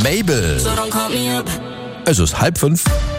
Mabel. Es ist 4:30.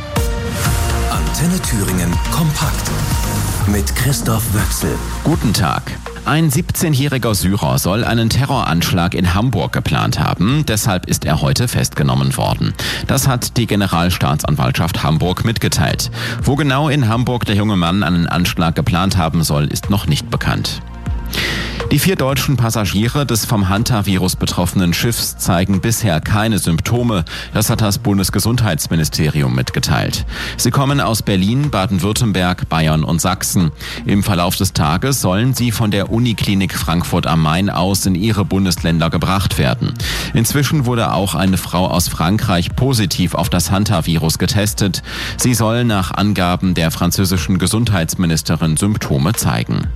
Antenne Thüringen kompakt mit Christoph Wöchsel. Guten Tag. Ein 17-jähriger Syrer soll einen Terroranschlag in Hamburg geplant haben. Deshalb ist er heute festgenommen worden. Das hat die Generalstaatsanwaltschaft Hamburg mitgeteilt. Wo genau in Hamburg der junge Mann einen Anschlag geplant haben soll, ist noch nicht bekannt. Die 4 deutschen Passagiere des vom Hantavirus betroffenen Schiffs zeigen bisher keine Symptome. Das hat das Bundesgesundheitsministerium mitgeteilt. Sie kommen aus Berlin, Baden-Württemberg, Bayern und Sachsen. Im Verlauf des Tages sollen sie von der Uniklinik Frankfurt am Main aus in ihre Bundesländer gebracht werden. Inzwischen wurde auch eine Frau aus Frankreich positiv auf das Hantavirus getestet. Sie soll nach Angaben der französischen Gesundheitsministerin Symptome zeigen.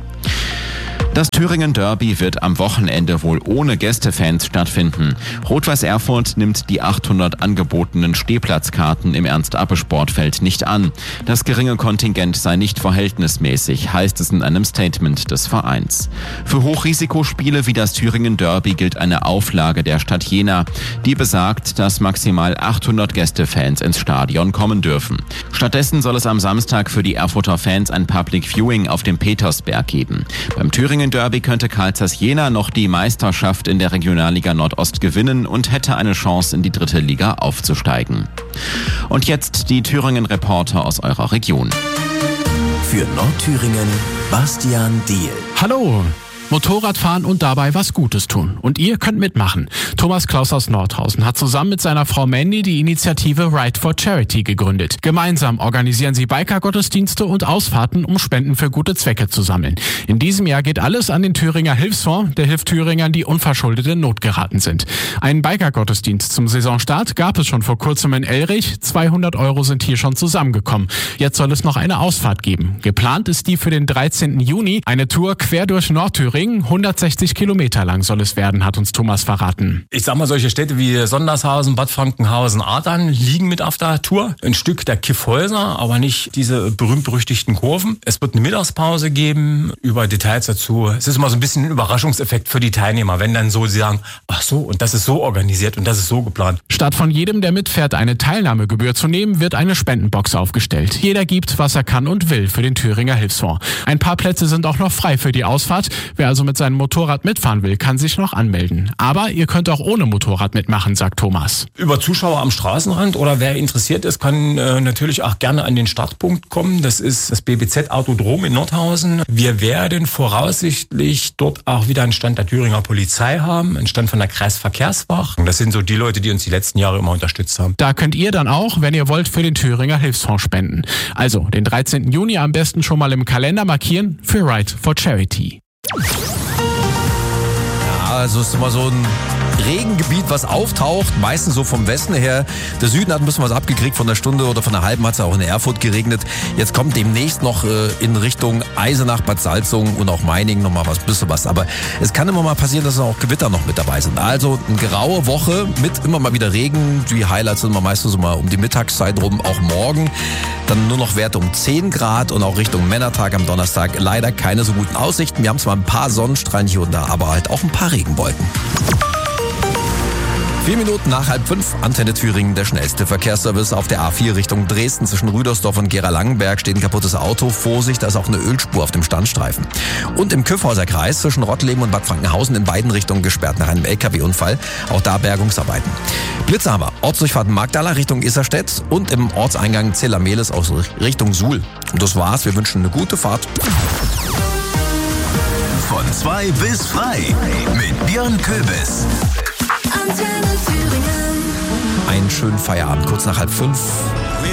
Das Thüringen Derby wird am Wochenende wohl ohne Gästefans stattfinden. Rot-Weiß Erfurt nimmt die 800 angebotenen Stehplatzkarten im Ernst-Abbe-Sportfeld nicht an. Das geringe Kontingent sei nicht verhältnismäßig, heißt es in einem Statement des Vereins. Für Hochrisikospiele wie das Thüringen Derby gilt eine Auflage der Stadt Jena, die besagt, dass maximal 800 Gästefans ins Stadion kommen dürfen. Stattdessen soll es am Samstag für die Erfurter Fans ein Public Viewing auf dem Petersberg geben. Beim Thüringen Derby könnte Carl Zeiss Jena noch die Meisterschaft in der Regionalliga Nordost gewinnen und hätte eine Chance, in die 3. Liga aufzusteigen. Und jetzt die Thüringen-Reporter aus eurer Region. Für Nordthüringen Bastian Diehl. Hallo! Motorradfahren und dabei was Gutes tun. Und ihr könnt mitmachen. Thomas Klaus aus Nordhausen hat zusammen mit seiner Frau Mandy die Initiative Ride for Charity gegründet. Gemeinsam organisieren sie Biker-Gottesdienste und Ausfahrten, um Spenden für gute Zwecke zu sammeln. In diesem Jahr geht alles an den Thüringer Hilfsfonds, der hilft Thüringern, die unverschuldet in Not geraten sind. Einen Biker-Gottesdienst zum Saisonstart gab es schon vor kurzem in Elrich. 200 € sind hier schon zusammengekommen. Jetzt soll es noch eine Ausfahrt geben. Geplant ist die für den 13. Juni. Eine Tour quer durch Nordthüringen. 160 Kilometer lang soll es werden, hat uns Thomas verraten. Ich sag mal, solche Städte wie Sondershausen, Bad Frankenhausen, Adern liegen mit auf der Tour. Ein Stück der Kiffhäuser, aber nicht diese berühmt-berüchtigten Kurven. Es wird eine Mittagspause geben, über Details dazu. Es ist immer so ein bisschen ein Überraschungseffekt für die Teilnehmer, wenn dann so sie sagen, ach so, und das ist so organisiert und das ist so geplant. Statt von jedem, der mitfährt, eine Teilnahmegebühr zu nehmen, wird eine Spendenbox aufgestellt. Jeder gibt, was er kann und will für den Thüringer Hilfsfonds. Ein paar Plätze sind auch noch frei für die Ausfahrt. Wer also mit seinem Motorrad mitfahren will, kann sich noch anmelden. Aber ihr könnt auch ohne Motorrad mitmachen, sagt Thomas. Über Zuschauer am Straßenrand oder wer interessiert ist, kann natürlich auch gerne an den Startpunkt kommen. Das ist das BBZ Autodrom in Nordhausen. Wir werden voraussichtlich dort auch wieder einen Stand der Thüringer Polizei haben, einen Stand von der Kreisverkehrswacht. Das sind so die Leute, die uns die letzten Jahre immer unterstützt haben. Da könnt ihr dann auch, wenn ihr wollt, für den Thüringer Hilfsfonds spenden. Also den 13. Juni am besten schon mal im Kalender markieren für Ride for Charity. Ja, also es ist immer so ein Regengebiet, was auftaucht, meistens so vom Westen her. Der Süden hat ein bisschen was abgekriegt, von der Stunde oder von einer halben hat es auch in Erfurt geregnet. Jetzt kommt demnächst noch in Richtung Eisenach, Bad Salzungen und auch Meiningen noch mal was, bisschen was. Aber es kann immer mal passieren, dass auch Gewitter noch mit dabei sind. Also eine graue Woche mit immer mal wieder Regen. Die Highlights sind immer meistens so mal um die Mittagszeit rum, auch morgen. Dann nur noch Werte um 10 Grad und auch Richtung Männertag am Donnerstag leider keine so guten Aussichten. Wir haben zwar ein paar Sonnenstrahlen hier und da, aber halt auch ein paar Regenwolken. 4 Minuten nach 4:30, Antenne Thüringen, der schnellste Verkehrsservice auf der A4 Richtung Dresden. Zwischen Rüdersdorf und Gera-Langenberg steht ein kaputtes Auto. Vorsicht, da ist auch eine Ölspur auf dem Standstreifen. Und im Kyffhäuser Kreis zwischen Rottleben und Bad Frankenhausen in beiden Richtungen gesperrt nach einem LKW-Unfall. Auch da Bergungsarbeiten. Blitze haben wir. Ortsdurchfahrt Magdala Richtung Isserstedt und im Ortseingang Zellameles aus Richtung Suhl. Und das war's. Wir wünschen eine gute Fahrt. Von 2 bis frei mit Björn Köbis. Einen schönen Feierabend, kurz nach 4:30.